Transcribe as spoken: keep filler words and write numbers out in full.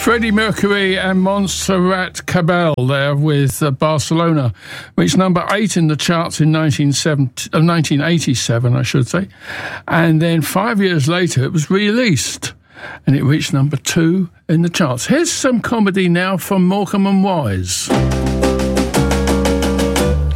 Freddie Mercury and Montserrat Cabell there with uh, Barcelona, reached number eight in the charts in nineteen eighty-seven, I should say. And then five years later, it was released and it reached number two in the charts. Here's some comedy now from Morecambe and Wise.